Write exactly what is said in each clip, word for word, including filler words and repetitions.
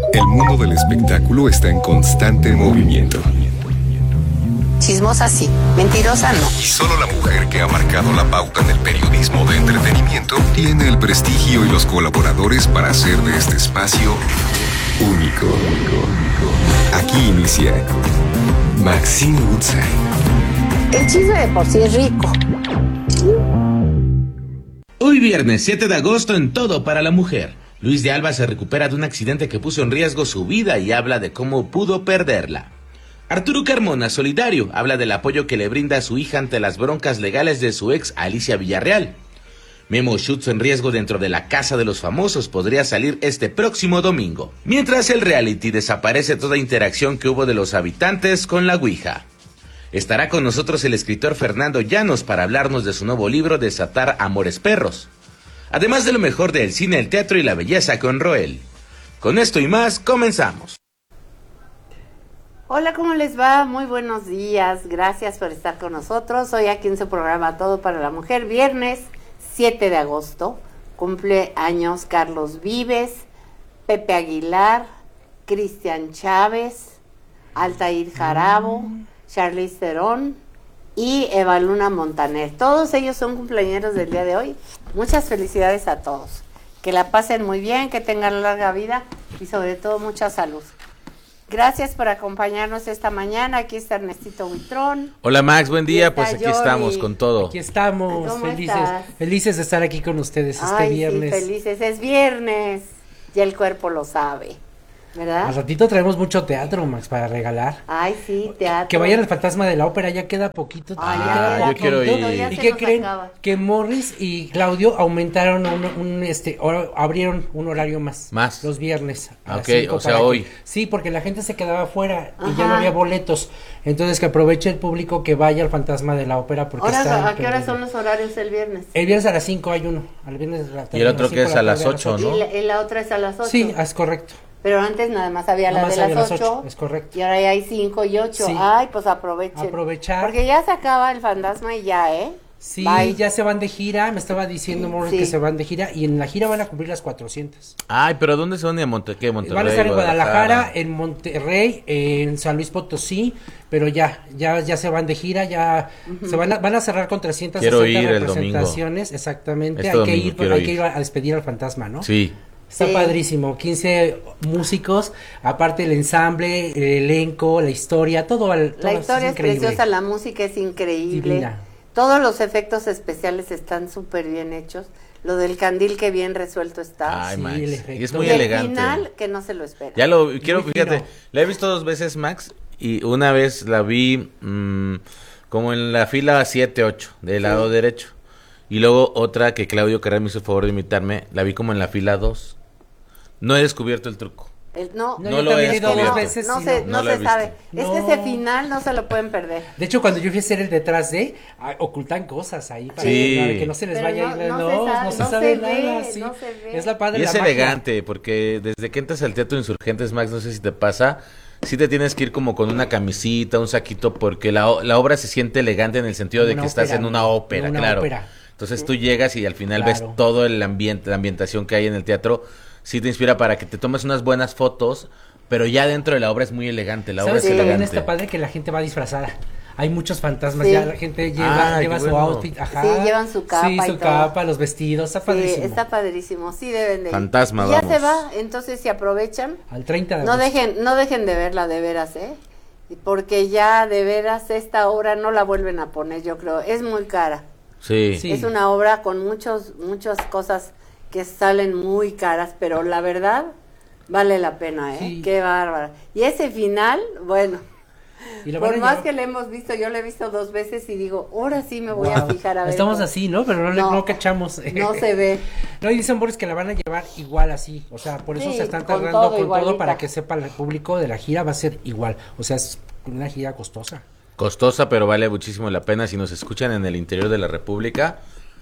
El mundo del espectáculo está en constante movimiento. Chismosa sí, mentirosa no. Y solo la mujer que ha marcado la pauta en el periodismo de entretenimiento tiene el prestigio y los colaboradores para hacer de este espacio único. Aquí inicia Maxine Woodside. El chisme de por sí es rico. Hoy viernes siete de agosto en Todo para la Mujer. Luis de Alba se recupera de un accidente que puso en riesgo su vida y habla de cómo pudo perderla. Arturo Carmona, solidario, habla del apoyo que le brinda a su hija ante las broncas legales de su ex Alicia Villarreal. Memo Schutz en riesgo dentro de la Casa de los Famosos podría salir este próximo domingo. Mientras el reality desaparece toda interacción que hubo de los habitantes con la Ouija. Estará con nosotros el escritor Fernando Llanos para hablarnos de su nuevo libro Desatar Amores Perros. Además de lo mejor del cine, el teatro y la belleza con Roel. Con esto y más, comenzamos. Hola, ¿cómo les va? Muy buenos días, gracias por estar con nosotros. Hoy aquí en su programa Todo para la Mujer, viernes siete de agosto, cumple años Carlos Vives, Pepe Aguilar, Cristian Chávez, Altair Jarabo, Charlize Theron y Eva Luna Montaner. Todos ellos son cumpleañeros del día de hoy. Muchas felicidades a todos. Que la pasen muy bien, que tengan larga vida y sobre todo mucha salud. Gracias por acompañarnos esta mañana. Aquí está Ernestito Buitrón. Hola Max, buen día. Pues aquí Yori. Estamos con todo. Aquí estamos, ¿Cómo felices, estás? felices de estar aquí con ustedes este Ay, viernes. sí, felices. Es viernes. Ya el cuerpo lo sabe, ¿verdad? Al ratito traemos mucho teatro, Max, para regalar. Ay, sí, teatro. Que vayan al Fantasma de la Ópera, ya queda poquito. Ay, ya ya queda queda yo quiero poquito. ir. Ya ¿Y se qué nos creen? acaba. Que Morris y Claudio aumentaron un, un este, hor- abrieron un horario más. Más. Los viernes. a las Ok, cinco o sea, para que- hoy. sí, porque la gente se quedaba afuera y Ajá. ya no había boletos. Entonces que aproveche el público que vaya al Fantasma de la Ópera porque Ahora, está ¿a qué hora increíble. son los horarios el viernes? El viernes a las cinco hay uno. El viernes a la tarde Y el a otro las que cinco, es a la las tarde ocho, ¿no? Y la, y la otra es a las ocho. Sí, es correcto. Pero antes nada más había Nada la más de había las las ocho. ocho, es correcto. Y ahora ya hay cinco y ocho. Sí. Ay, pues aprovechen. Aprovechar. Porque ya se acaba el fantasma y ya, ¿eh? Sí, Bye. ya se van de gira, me estaba diciendo Morris Sí. que se van de gira y en la gira van a cumplir las cuatrocientas. Ay, pero ¿dónde son? ¿En Monte qué? Monterrey, Van a estar en Guadalajara, en Monterrey, en San Luis Potosí, pero ya, ya, ya se van de gira, ya se van a, van a cerrar con trescientas Quiero sesenta ir el domingo. representaciones, exactamente, Este hay que domingo ir, quiero hay que ir. ir a despedir al fantasma, ¿no? Sí. Está Sí. padrísimo, quince músicos, aparte el ensamble, el elenco, la historia, todo, al- todo La historia es, increíble. preciosa, la música es increíble. Divina. Todos los efectos especiales están súper bien hechos. Lo del candil que bien resuelto está. Ay, Sí, Max. el Y efecto. es muy y el elegante. final que no se lo espera. Ya lo quiero, Muy fíjate, fino. la he visto dos veces, Max, y una vez la vi mmm, como en la fila siete, ocho, del lado derecho. Y luego otra que Claudio Carrera me hizo el favor de invitarme, la vi como en la fila dos. No he descubierto el truco. El- no, No, No yo lo también he he ido dos descubierto. veces no y se, no- no no lo se he visto. sabe. Es que No. ese final no se lo pueden perder. De hecho, cuando yo fui a hacer el detrás de, ah, ocultan cosas ahí para, Sí. que, para que no se les Pero vaya no- a ir. no No, se no, sabe, se no sabe se nada. ve, Sí. no se ve. Es la padre Y la es magia. elegante, porque desde que entras al Teatro Insurgentes, Max, no sé si te pasa, sí te tienes que ir como con una camisita, un saquito, porque la, o- la obra se siente elegante en el sentido de Una que estás ópera, en una ópera, una claro. ópera. Entonces tú llegas y al final Claro. ves todo el ambiente, la ambientación que hay en el teatro, sí te inspira para que te tomes unas buenas fotos, pero ya dentro de la obra es muy elegante, la obra ¿Sabes es que también elegante. está padre que la gente va disfrazada? Hay muchos fantasmas, Sí. ya la gente lleva, Ah, lleva qué su bueno. outfit, ajá. Sí, llevan su capa Sí, y su todo. capa, los vestidos, está Sí, padrísimo. está padrísimo. Sí deben de ir. Fantasma, Y ya vamos. se va, entonces si aprovechan, Al treinta de no agosto. dejen, no dejen de verla de veras, ¿eh? Porque ya de veras esta obra no la vuelven a poner, yo creo. Es muy cara. Sí. Sí. Es una obra con muchos, muchas cosas que salen muy caras, pero la verdad vale la pena, ¿eh? Sí. Qué bárbara. Y ese final, bueno, Y lo van por a más llevar- que le hemos visto, yo lo he visto dos veces y digo, ahora sí me voy a Wow. fijar a ver. Estamos cómo- así, ¿no? Pero no, le- No. no cachamos. No se ve. No, y dicen Boris que la van a llevar igual así, o sea, por eso Sí, se están con tardando todo con igualita. todo para que sepa el público de la gira va a ser igual, o sea, es una gira costosa. Costosa, pero vale muchísimo la pena. Si nos escuchan en el interior de la República,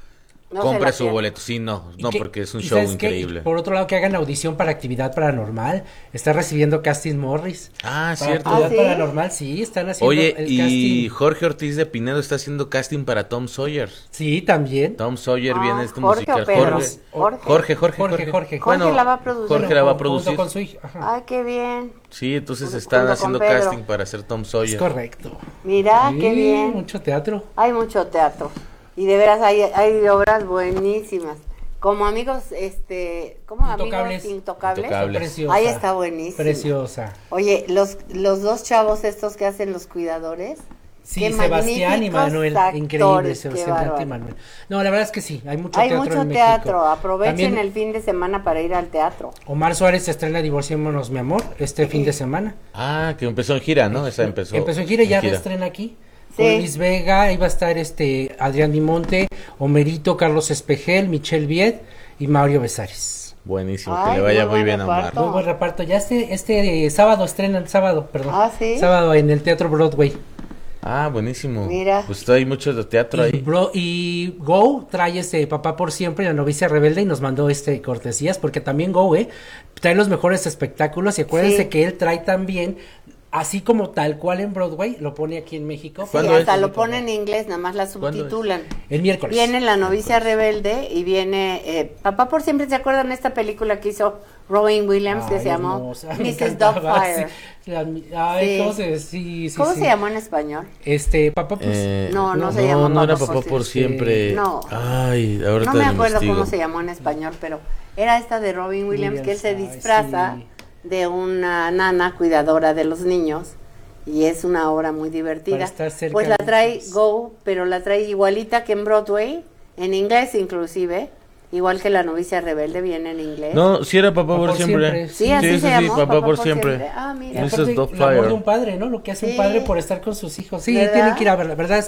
No se compre la su pierdan. boleto. Sí, no, Y no, que- porque es un y show ¿sabes qué? increíble. Por otro lado, que hagan audición para Actividad Paranormal. Está recibiendo casting Morris. Ah, Para cierto. Actividad ¿Ah, sí? Paranormal, sí, están haciendo Oye, el y casting. Jorge Ortiz de Pinedo está haciendo casting para Tom Sawyer. Sí, también. Tom Sawyer Ah, viene este Jorge musical. o Pedro. Jorge. Jorge. Jorge, Jorge, Jorge, Jorge. Jorge. Jorge la va a producir. Jorge la va a Junto producir. con su hija. Ajá. Ay, qué bien. Sí, entonces Junto están con haciendo Pedro. casting para hacer Tom Es Sawyer. correcto. Mira, Sí, qué bien. mucho teatro. Hay mucho teatro. Y de veras hay, hay obras buenísimas. Como amigos, este, como Intocables. amigos intocables. Intocables. Preciosa. Ahí está buenísimo. Preciosa. Oye, los, los dos chavos estos que hacen los cuidadores. Sí, qué Sebastián y magníficos Manuel, actores, increíble, qué Sebastián bárbaro. y Manuel. No, la verdad es que sí, hay mucho Hay teatro mucho en teatro, México. aprovechen También el fin de semana para ir al teatro. Omar Suárez se estrena Divorciémonos, mi amor, este fin de semana. Ah, que empezó en gira, ¿no? Esa empezó. Empezó en gira y ya gira. reestrena aquí. Sí. Con Luis Vega, iba a estar este Adrián Dimonte, Homerito, Carlos Espejel, Michelle Viet y Mario Besares. Buenísimo, Ay, que le vaya muy muy buen bien a Omar. reparto. Muy buen reparto. Ya este, este eh, sábado estrenan, sábado, perdón. Ah, ¿sí? Sábado en el Teatro Broadway. Ah, buenísimo. Mira. Pues hay mucho de teatro Y, ahí. bro, y Go trae este Papá por Siempre, la novicia rebelde, y nos mandó este cortesías, porque también Go, eh, trae los mejores espectáculos, y acuérdense Sí. que él trae también, así como tal cual en Broadway, lo pone aquí en México. Sí, ¿Cuándo hasta es? lo ponen en inglés, nada más la ¿Cuándo es? subtitulan. El miércoles. Viene La novicia rebelde y viene eh, Papá por Siempre. ¿Se acuerdan de esta película que hizo Robin Williams que Ay, se llamó hermosa, me missus encantaba, Doubtfire? sí. La- ay, Sí. ¿cómo se, sí, sí, ¿Cómo sí. se llamó en español? Este, Papá por Eh, No, no se no, llama no era Papá por papá por Siempre. siempre. No. Ay, ahorita No me lo acuerdo investigo. cómo se llamó en español, pero era esta de Robin Williams, que él se Williams, ay, disfraza sí. de una nana cuidadora de los niños y es una obra muy Para divertida. estar cerca Pues la de trae ellos. Go, pero la trae igualita que en Broadway, en inglés inclusive, igual que La novicia rebelde viene en inglés. No, sí era papá, Papá por por siempre. siempre, Sí, así sí, se sí, llamó, papá, por siempre. Ah, Y mira. Missus aparte, el Doubtfire. amor de un padre, ¿no? Lo que hace Sí. un padre por estar con sus hijos. Sí, ¿Verdad? tienen que ir a ver, la verdad es